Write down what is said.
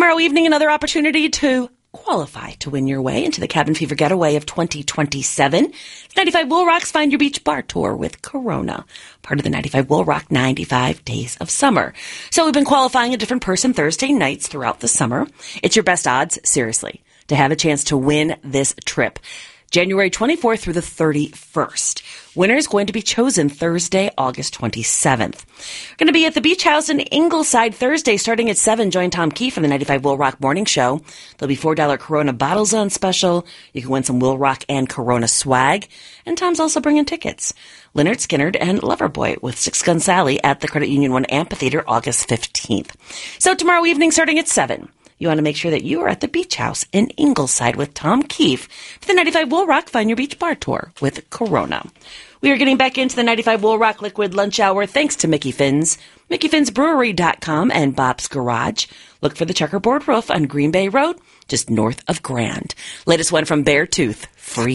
Tomorrow evening, another opportunity to qualify to win your way into the Cabin Fever Getaway of 2027. 95 Wool Rock's Find Your Beach Bar Tour with Corona, part of the 95 Wool Rock 95 Days of Summer. So we've been qualifying a different person Thursday nights throughout the summer. It's your best odds, seriously, to have a chance to win this trip. January 24th through the 31st. Winner is going to be chosen Thursday, August 27th. We're going to be at the Beach House in Ingleside Thursday starting at 7. Join Tom Keefe for the 95 Will Rock Morning Show. There'll be $4 Corona bottles on special. You can win some Will Rock and Corona swag. And Tom's also bringing tickets. Lynyrd Skynyrd and Loverboy with Six Gun Sally at the Credit Union 1 Amphitheater August 15th. So tomorrow evening starting at 7. You want to make sure that you are at the Beach House in Ingleside with Tom Keefe for the 95 Wool Rock Find Your Beach Bar Tour with Corona. We are getting back into the 95 Wool Rock Liquid Lunch Hour thanks to Mickey Finn's, MickeyFinnsBrewery.com, and Bob's Garage. Look for the checkerboard roof on Green Bay Road, just north of Grand. Latest one from Beartooth, Free.